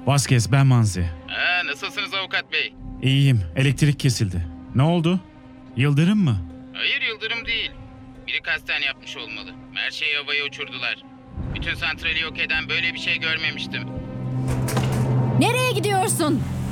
Vasquez, ben Manzi. Nasılsınız avukat bey? İyiyim. Elektrik kesildi. Ne oldu? Yıldırım mı? Hayır, yıldırım değil. Biri kasten yapmış olmalı. Her şeyi havaya uçurdular. Bütün santrali yok eden böyle bir şey görmemiştim. Nereye gidiyorsun?